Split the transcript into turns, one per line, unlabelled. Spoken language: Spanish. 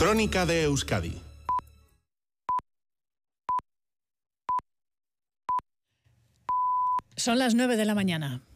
Crónica de Euskadi.
Son las 9 de la mañana.